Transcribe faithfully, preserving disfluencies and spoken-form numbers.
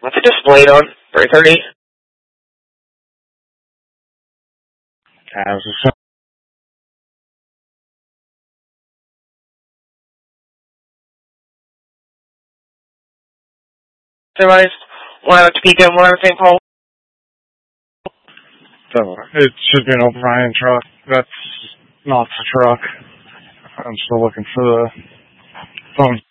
What's it displayed on? three thirty? As a Somebody's one out of Topeka and one out of Saint Paul. So it should be an O'Brien truck. That's not the truck. I'm still looking for the phone.